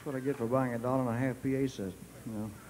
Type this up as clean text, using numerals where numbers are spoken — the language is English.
what I get for buying a $1.50 PA system, you know.